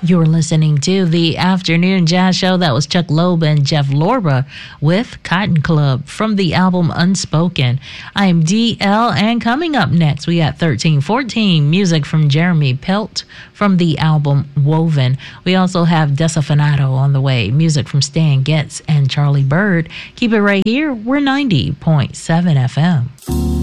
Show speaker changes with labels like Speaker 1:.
Speaker 1: You're listening to the Afternoon Jazz Show. That was Chuck Loeb and Jeff Lorber with Cotton Club from the album Unspoken. I'm DL, and coming up next, we got 1314, music from Jeremy Pelt from the album Woven. We also have Desafinato on the way, music from Stan Getz and Charlie Bird. Keep it right here. We're 90.7 FM.